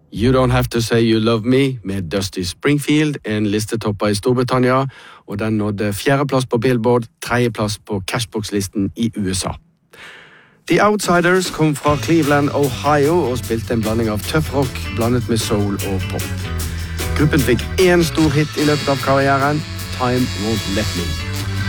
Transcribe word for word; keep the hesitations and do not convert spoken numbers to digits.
You Don't Have To Say You Love Me med Dusty Springfield, en listetopper i Storbritannia, og den nådde fjerdeplass på Billboard, tredjeplass på Cashbox-listen i U S A. The Outsiders kom fra Cleveland, Ohio, og spilte en blanding av tøff rock blandet med soul og pop. Gruppen fikk én stor hit i løpet av karrieren, Time Won't Let Me.